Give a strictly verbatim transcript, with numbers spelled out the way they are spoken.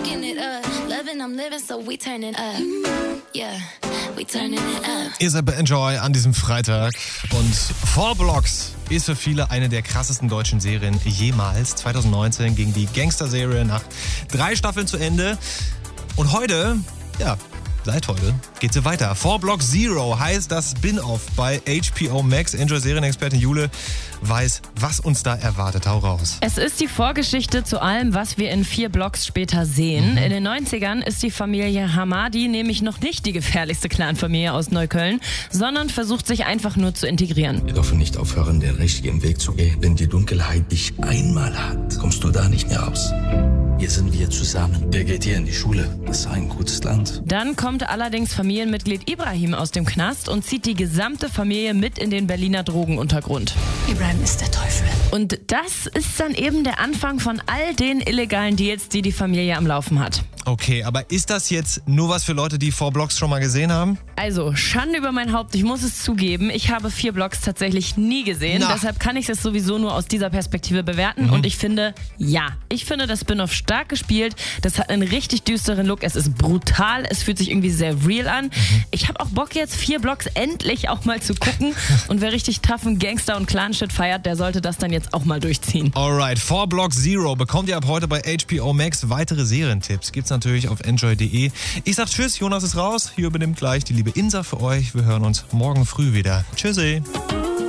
fucking it up. Loving, I'm living, so we turning up. Yeah, we turning it up. Ihr seid bei Enjoy an diesem Freitag. Und Four Blocks ist für viele eine der krassesten deutschen Serien jemals. zwanzig neunzehn ging die Gangster-Serie nach drei Staffeln zu Ende. Und heute, ja, seit heute geht sie weiter. Four Block Zero heißt das Spin-Off bei H B O Max. Enjoy-Serienexpertin Jule weiß, was uns da erwartet. Hau raus. Es ist die Vorgeschichte zu allem, was wir in vier Blocks später sehen. Mhm. In den neunzigern ist die Familie Hamadi nämlich noch nicht die gefährlichste Clanfamilie aus Neukölln, sondern versucht sich einfach nur zu integrieren. Wir dürfen nicht aufhören, den richtigen Weg zu gehen. Wenn die Dunkelheit dich einmal hat, kommst du da nicht mehr raus. Hier sind wir zusammen. Der geht hier in die Schule. Das ist ein gutes Land. Dann kommt allerdings Familienmitglied Ibrahim aus dem Knast und zieht die gesamte Familie mit in den Berliner Drogenuntergrund. Ibrahim ist der Teufel. Und das ist dann eben der Anfang von all den illegalen Deals, die die Familie am Laufen hat. Okay, aber ist das jetzt nur was für Leute, die Four Blocks schon mal gesehen haben? Also, Schande über mein Haupt, ich muss es zugeben, ich habe vier Blocks tatsächlich nie gesehen. Na. Deshalb kann ich es sowieso nur aus dieser Perspektive bewerten. Mhm. Und ich finde, ja, ich finde das Spin-Off stark gespielt. Das hat einen richtig düsteren Look. Es ist brutal, es fühlt sich irgendwie sehr real an. Mhm. Ich habe auch Bock jetzt, vier Blocks endlich auch mal zu gucken. Und wer richtig toughen Gangster- und Clan-Shit feiert, der sollte das dann jetzt auch mal durchziehen. Alright, Four Block Zero bekommt ihr ab heute bei H B O Max. Weitere Serientipps gibt's natürlich auf enjoy punkt de. Ich sag tschüss, Jonas ist raus. Hier übernimmt gleich die liebe Insa für euch. Wir hören uns morgen früh wieder. Tschüssi.